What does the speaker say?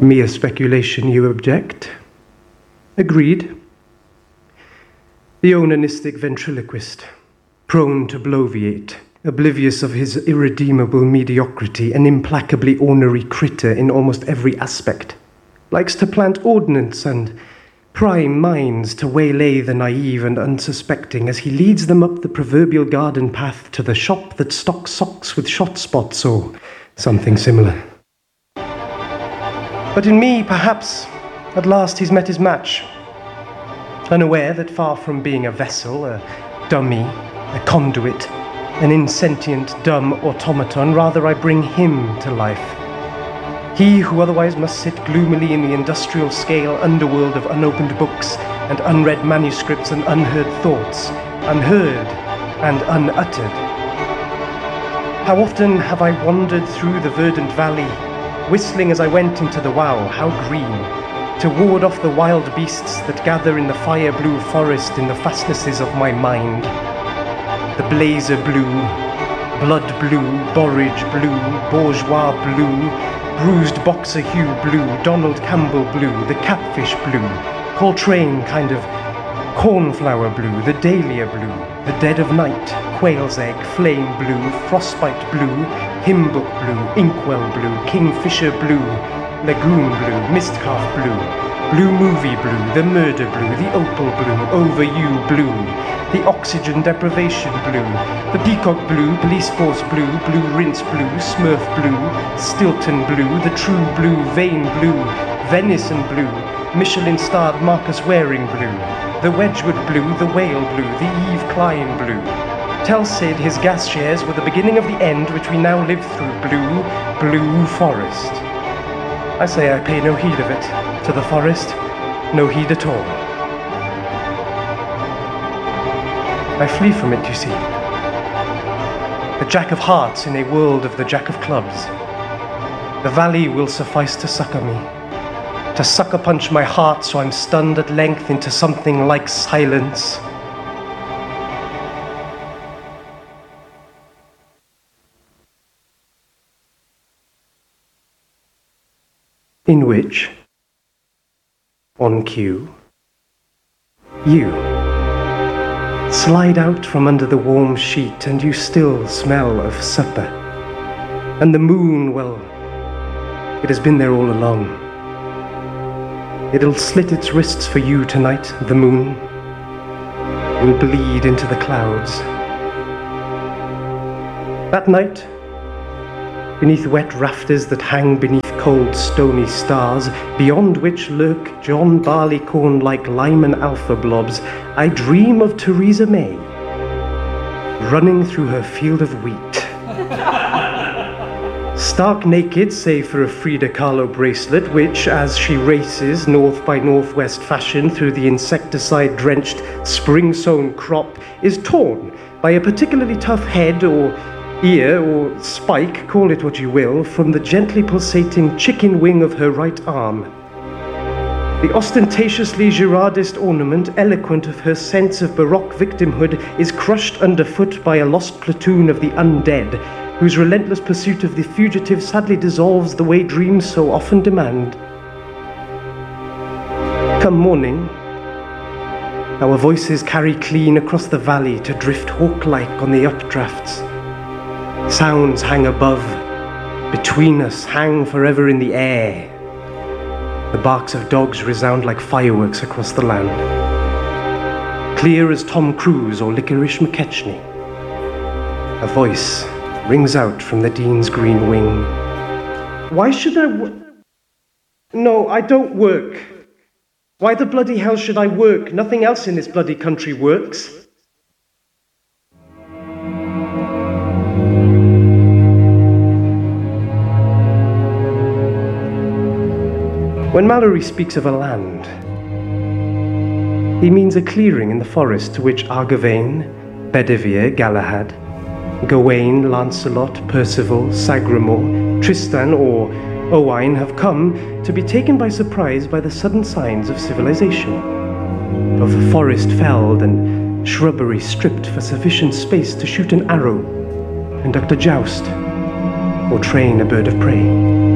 Mere speculation, you object? Agreed. The onanistic ventriloquist, prone to bloviate, oblivious of his irredeemable mediocrity, an implacably ornery critter in almost every aspect, likes to plant ordnance and prime mines to waylay the naive and unsuspecting as he leads them up the proverbial garden path to the shop that stocks socks with shot spots or something similar. But in me, perhaps, at last he's met his match, unaware that far from being a vessel, a dummy, a conduit, an insentient, dumb automaton, rather I bring him to life. He who otherwise must sit gloomily in the industrial scale underworld of unopened books and unread manuscripts and unheard thoughts, unheard and unuttered. How often have I wandered through the verdant valley, whistling as I went into the wow, how green, to ward off the wild beasts that gather in the fire-blue forest in the fastnesses of my mind. The blazer blue, blood blue, borage blue, bourgeois blue, bruised boxer hue blue, Donald Campbell blue, the catfish blue, Coltrane kind of cornflower blue, the dahlia blue, the dead of night, quail's egg, flame blue, frostbite blue, hymn book blue, inkwell blue, kingfisher blue, lagoon blue, mistcalf blue, blue movie blue, the murder blue, the opal blue, over you blue, the oxygen deprivation blue, the peacock blue, police force blue, blue rinse blue, smurf blue, Stilton blue, the true blue, vein blue, venison blue, Michelin-starred Marcus Waring blue, the Wedgwood blue, the whale blue, the Eve Klein blue. Tell Sid his gas shares were the beginning of the end which we now live through, blue, blue forest. I say I pay no heed of it. To the forest, no heed at all. I flee from it, you see. The Jack of Hearts in a world of the Jack of Clubs. The valley will suffice to succor me, to sucker punch my heart so I'm stunned at length into something like silence. In which, on cue, you slide out from under the warm sheet and you still smell of supper. And the moon, well, it has been there all along. It'll slit its wrists for you tonight, the moon. Will bleed into the clouds. That night, beneath wet rafters that hang beneath cold stony stars, beyond which lurk John Barleycorn-like Lyman alpha blobs, I dream of Theresa May, running through her field of wheat. Stark naked, save for a Frida Kahlo bracelet, which, as she races north by northwest fashion through the insecticide-drenched, spring-sown crop, is torn by a particularly tough head or ear or spike, call it what you will, from the gently pulsating chicken wing of her right arm. The ostentatiously Girardist ornament, eloquent of her sense of Baroque victimhood, is crushed underfoot by a lost platoon of the undead, whose relentless pursuit of the fugitive sadly dissolves the way dreams so often demand. Come morning, our voices carry clean across the valley to drift hawk-like on the updrafts. Sounds hang above, between us, hang forever in the air. The barks of dogs resound like fireworks across the land. Clear as Tom Cruise or Licorice McKechnie. A voice rings out from the Dean's green wing. Why should I No, I don't work. Why the bloody hell should I work? Nothing else in this bloody country works. When Mallory speaks of a land, he means a clearing in the forest to which Argavain, Bedivere, Galahad, Gawain, Lancelot, Percival, Sagramor, Tristan, or Owain have come to be taken by surprise by the sudden signs of civilization, of forest felled and shrubbery stripped for sufficient space to shoot an arrow, conduct a joust, or train a bird of prey.